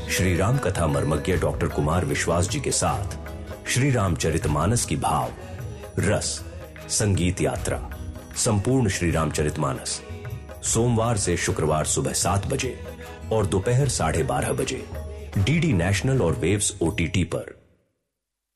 श्री राम कथा मर्मज्ञ डॉक्टर कुमार विश्वास जी के साथ श्री रामचरितमानस की भाव रस संगीत यात्रा संपूर्ण श्री रामचरितमानस सोमवार से शुक्रवार सुबह 7 बजे और दोपहर 12:30 बजे डीडी नेशनल और वेव्स OTT पर।